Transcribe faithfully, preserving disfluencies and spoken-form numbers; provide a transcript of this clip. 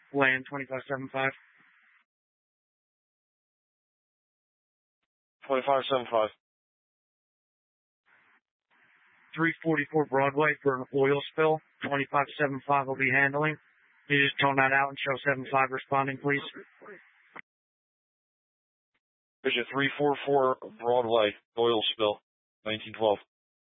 Land twenty-five seven five. twenty-five seven five. three forty-four Broadway for an oil spill. twenty-five seven five will be handling. Can you just tone that out and show seven five responding, please? Vision three forty-four Broadway, oil spill, nineteen twelve.